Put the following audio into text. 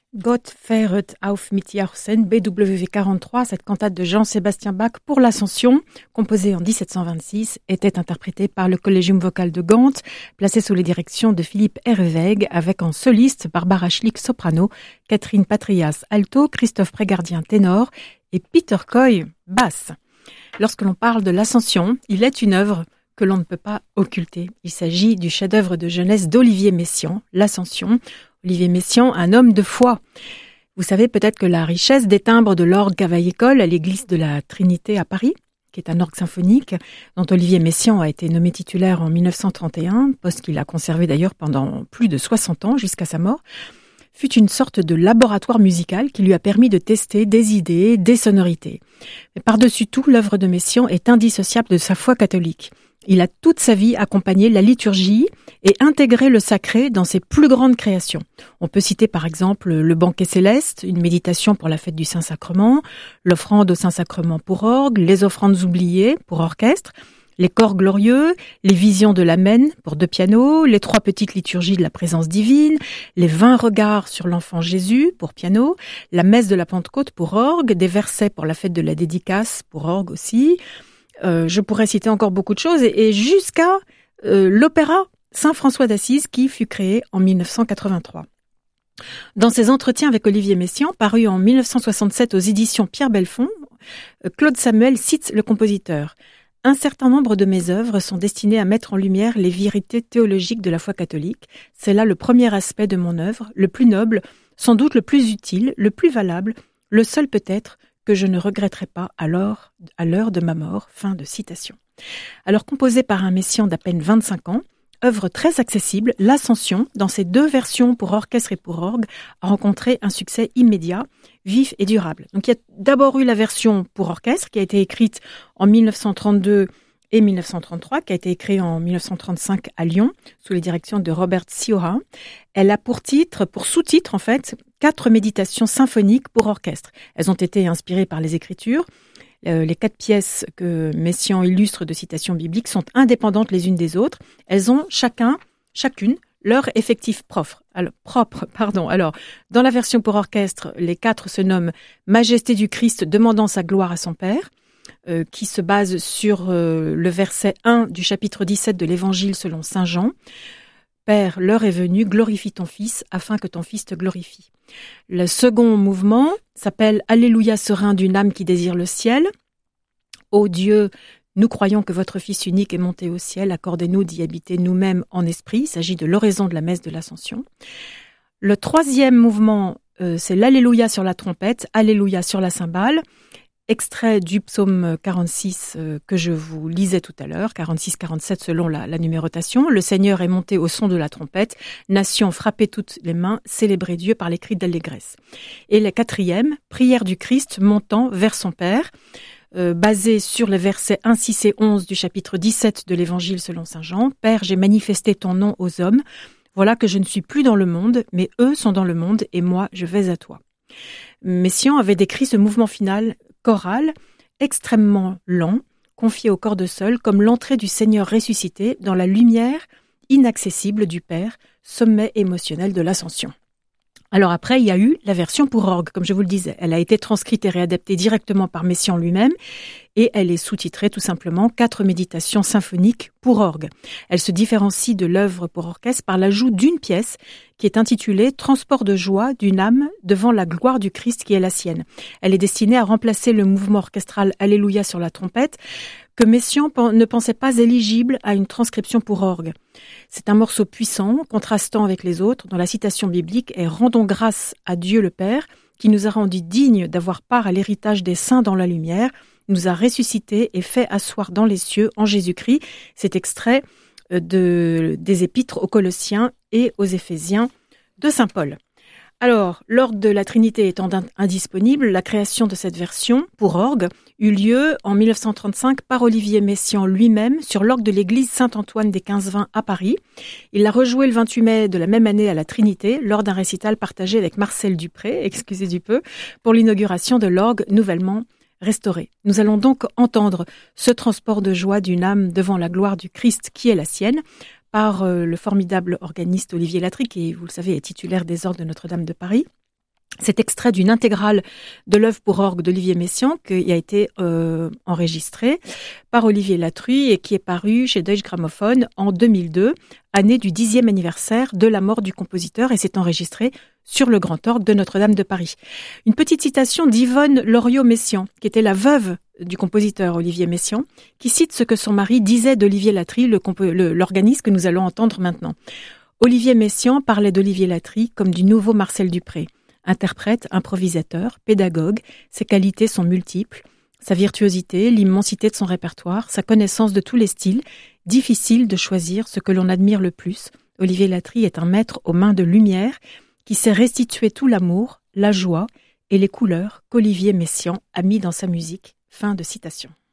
Gott fähret auf mit Jauchzen, BWV 43, cette cantate de Jean-Sébastien Bach pour l'Ascension, composée en 1726, était interprétée par le Collegium vocal de Gand, placé sous les directions de Philippe Herreweg, avec en soliste Barbara Schlick soprano, Catherine Patrias alto, Christophe Prégardien ténor et Peter Coy basse. Lorsque l'on parle de l'Ascension, il est une œuvre que l'on ne peut pas occulter. Il s'agit du chef-d'œuvre de jeunesse d'Olivier Messiaen, l'Ascension. Olivier Messiaen, un homme de foi. Vous savez peut-être que la richesse des timbres de l'orgue Cavaillé-Coll à l'église de la Trinité à Paris, qui est un orgue symphonique, dont Olivier Messiaen a été nommé titulaire en 1931, poste qu'il a conservé d'ailleurs pendant plus de 60 ans jusqu'à sa mort, fut une sorte de laboratoire musical qui lui a permis de tester des idées, des sonorités. Mais par-dessus tout, l'œuvre de Messiaen est indissociable de sa foi catholique. Il a toute sa vie accompagné la liturgie et intégré le sacré dans ses plus grandes créations. On peut citer par exemple le banquet céleste, une méditation pour la fête du Saint-Sacrement, l'offrande au Saint-Sacrement pour orgue, les offrandes oubliées pour orchestre, les chors glorieux, les visions de l'Amen pour 2 pianos, les 3 petites liturgies de la présence divine, les 20 regards sur l'enfant Jésus pour piano, la messe de la Pentecôte pour orgue, des versets pour la fête de la dédicace pour orgue aussi. Je pourrais citer encore beaucoup de choses et jusqu'à l'opéra Saint-François d'Assise qui fut créé en 1983. Dans ses entretiens avec Olivier Messiaen, parus en 1967 aux éditions Pierre Belfond, Claude Samuel cite le compositeur. « Un certain nombre de mes œuvres sont destinées à mettre en lumière les vérités théologiques de la foi catholique. C'est là le premier aspect de mon œuvre, le plus noble, sans doute le plus utile, le plus valable, le seul peut-être que je ne regretterai pas à l'heure de ma mort. » Fin de citation. Alors composé par un Messiaen d'à peine 25 ans, œuvre très accessible, l'Ascension, dans ses 2 versions pour orchestre et pour orgue, a rencontré un succès immédiat, vif et durable. Donc il y a d'abord eu la version pour orchestre qui a été écrite en 1932 et 1933, qui a été écrite en 1935 à Lyon, sous les directions de Robert Sioha. Elle a pour sous-titre en fait, 4 méditations symphoniques pour orchestre. Elles ont été inspirées par les Écritures. Les 4 pièces que Messiaen illustre de citations bibliques sont indépendantes les unes des autres. Elles ont chacune, leur effectif propre. Alors, dans la version pour orchestre, les 4 se nomment Majesté du Christ demandant sa gloire à son Père, qui se base sur le verset 1 du chapitre 17 de l'Évangile selon saint Jean. Père, l'heure est venue, glorifie ton Fils, afin que ton Fils te glorifie. Le second mouvement s'appelle Alléluia serein d'une âme qui désire le ciel. Ô Dieu, nous croyons que votre Fils unique est monté au ciel, accordez-nous d'y habiter nous-mêmes en esprit. Il s'agit de l'oraison de la messe de l'Ascension. Le troisième mouvement, c'est l'Alléluia sur la trompette, Alléluia sur la cymbale. Extrait du psaume 46 que je vous lisais tout à l'heure, 46-47 selon la numérotation. Le Seigneur est monté au son de la trompette, nation frappez toutes les mains, célébrez Dieu par les cris d'allégresse. Et le 4e, prière du Christ montant vers son Père, basé sur les versets 1, 6 et 11 du chapitre 17 de l'Évangile selon saint Jean. Père, j'ai manifesté ton nom aux hommes, voilà que je ne suis plus dans le monde, mais eux sont dans le monde et moi je vais à toi. Messiaen avait décrit ce mouvement final choral, extrêmement lent, confié au corps de sol, comme l'entrée du Seigneur ressuscité dans la lumière inaccessible du Père, sommet émotionnel de l'Ascension. Alors après, il y a eu la version pour orgue, comme je vous le disais. Elle a été transcrite et réadaptée directement par Messiaen lui-même et elle est sous-titrée tout simplement 4 méditations symphoniques pour orgue. Elle se différencie de l'œuvre pour orchestre par l'ajout d'une pièce qui est intitulée « Transport de joie d'une âme devant la gloire du Christ qui est la sienne ». Elle est destinée à remplacer le mouvement orchestral « Alléluia sur la trompette » que Messiaen ne pensait pas éligible à une transcription pour orgue. C'est un morceau puissant, contrastant avec les autres, dont la citation biblique est « Rendons grâce à Dieu le Père, qui nous a rendus dignes d'avoir part à l'héritage des saints dans la lumière, nous a ressuscités et fait asseoir dans les cieux en Jésus-Christ ». C'est extrait des épîtres aux Colossiens et aux Éphésiens de saint Paul. Alors, l'orgue de la Trinité étant indisponible, la création de cette version pour orgue eut lieu en 1935 par Olivier Messiaen lui-même sur l'orgue de l'église Saint-Antoine des 15-20 à Paris. Il l'a rejoué le 28 mai de la même année à la Trinité lors d'un récital partagé avec Marcel Dupré, excusez du peu, pour l'inauguration de l'orgue nouvellement restauré. Nous allons donc entendre ce transport de joie d'une âme devant la gloire du Christ qui est la sienne, par le formidable organiste Olivier Latry, qui, vous le savez, est titulaire des orgues de Notre-Dame de Paris. C'est extrait d'une intégrale de l'œuvre pour orgue d'Olivier Messiaen qui a été enregistrée par Olivier Latruy et qui est paru chez Deutsche Grammophon en 2002, année du 10e anniversaire de la mort du compositeur, et c'est enregistré sur le grand orgue de Notre-Dame de Paris. Une petite citation d'Yvonne Loriot-Messiaen, qui était la veuve du compositeur Olivier Messiaen, qui cite ce que son mari disait d'Olivier Latruy, l'organiste que nous allons entendre maintenant. Olivier Messiaen parlait d'Olivier Latruy comme du nouveau Marcel Dupré. Interprète, improvisateur, pédagogue, ses qualités sont multiples. Sa virtuosité, l'immensité de son répertoire, sa connaissance de tous les styles, difficile de choisir ce que l'on admire le plus. Olivier Latruy est un maître aux mains de lumière qui sait restituer tout l'amour, la joie et les couleurs qu'Olivier Messiaen a mis dans sa musique. Fin de citation.